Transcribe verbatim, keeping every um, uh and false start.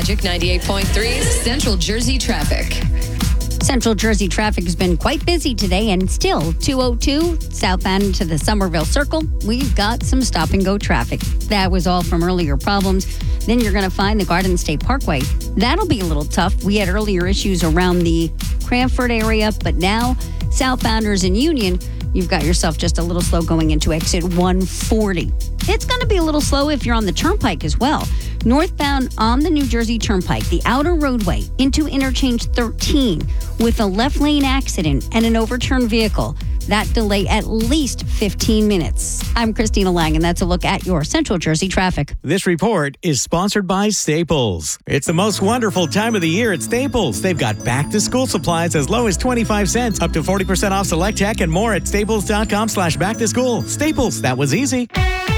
Magic ninety-eight point three Central Jersey traffic. Central Jersey traffic has been quite busy today, and still two oh two southbound to the Somerville Circle. We've got some stop and go traffic. That was all from earlier problems. Then you're going to find the Garden State Parkway. That'll be a little tough. We had earlier issues around the Cranford area, but now southbounders in Union, you've got yourself just a little slow going into exit one forty. It's going to be a little slow if you're on the Turnpike as well. Northbound on the New Jersey Turnpike, the outer roadway into interchange thirteen with a left lane accident and an overturned vehicle. That delay at least fifteen minutes. I'm Christina Lang, and that's a look at your Central Jersey traffic. This report is sponsored by Staples. It's the most wonderful time of the year at Staples. They've got back-to-school supplies as low as twenty-five cents, up to forty percent off select tech, and more at staples.com slash back to school. Staples, that was easy.